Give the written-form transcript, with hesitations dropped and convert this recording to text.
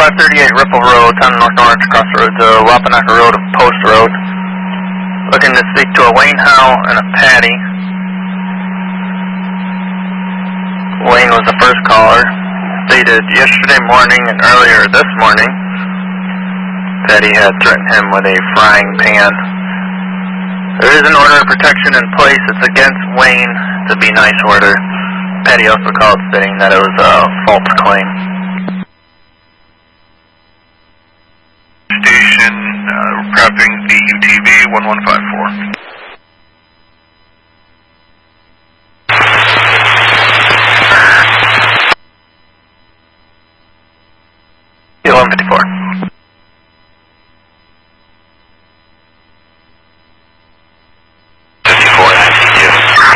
538 Ripple Road, town of North Norwich, across the road to Wapanaka Road and Post Road. Looking to speak to a Wayne Howe and a Patty. Wayne was the first caller. Stated yesterday morning and earlier this morning that he had threatened him with a frying pan. There is an order of protection in place. It's against Wayne. It's a be nice order. Patty also called stating that it was a false claim. Station, prepping the UTV 1154. Yeah, 1154.